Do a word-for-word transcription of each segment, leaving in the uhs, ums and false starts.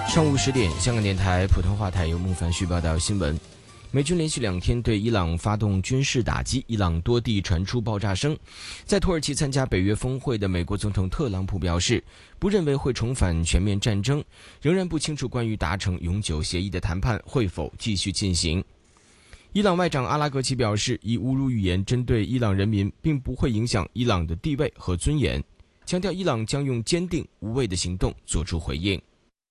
上午十点，香港电台普通话台由孟凡旭报道新闻。美军连续两天对伊朗发动军事打击，伊朗多地传出爆炸声。在土耳其参加北约峰会的美国总统特朗普表示，不认为会重返全面战争，仍然不清楚关于达成永久协议的谈判会否继续进行。伊朗外长阿拉格齐表示，以侮辱语言针对伊朗人民并不会影响伊朗的地位和尊严，强调伊朗将用坚定无畏的行动作出回应。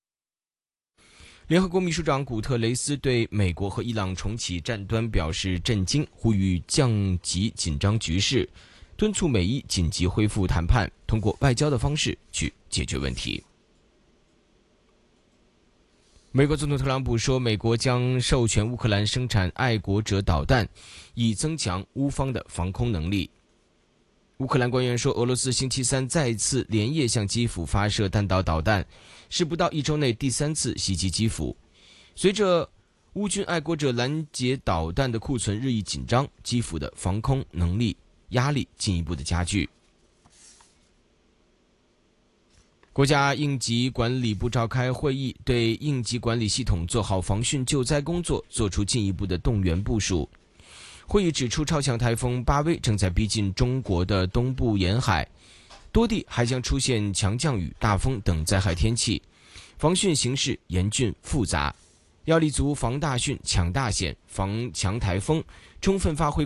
联合国秘书长古特雷斯对美国和伊朗重启战端表示震惊，呼吁降级紧张局势，敦促美伊紧急恢复谈判，通过外交的方式去解决问题。美国总统特朗普说，美国将授权乌克兰生产爱国者导弹，以增强乌方的防空能力。乌克兰官员说，俄罗斯星期三再次连夜向基辅发射弹道导弹，是不到一周内第三次袭击基辅。随着乌军爱国者拦截导弹的库存日益紧张，基辅的防空能力压力进一步的加剧。国家应急管理部召开会议，对应急管理系统做好防汛救灾工作做出进一步的动员部署。会议指出，超强台风巴威正在逼近中国的东部沿海，多地还将出现强降雨、大风等灾害天气，防汛形势严峻复杂，要立足防大汛、抢大险、防强台风，充分发挥